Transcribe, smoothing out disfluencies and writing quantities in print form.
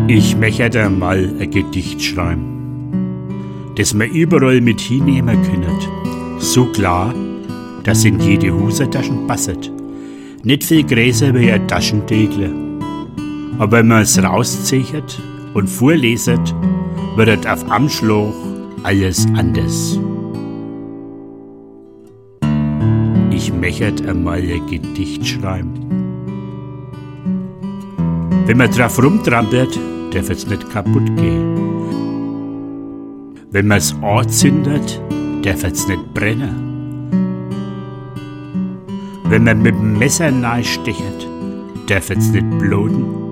Ich möchte mal ein Gedicht schreiben, das man überall mit hinnehmen könnet. So klar, dass in jede Hosentaschen passet. Nicht viel größer wie ein Taschendegler. Aber wenn man es rauszieht und vorleset, wird auf Anschlag alles anders. Ich möchte einmal ein Gedicht schreiben. Wenn man drauf rumtrampelt, darf es nicht kaputt gehen. Wenn man es anzündet, darf es nicht brennen. Wenn man mit dem Messer neistecht, darf es nicht bluten.